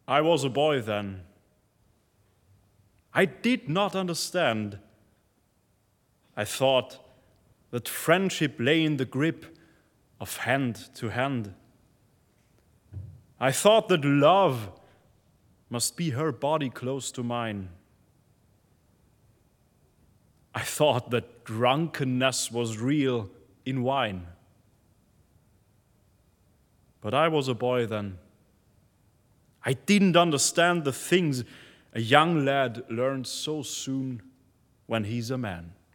I was a boy then. I did not understand. I thought that friendship lay in the grip of hand to hand. I thought that love must be her body close to mine. I thought that drunkenness was real in wine. But I was a boy then. I didn't understand the things a young lad learns so soon when he's a man.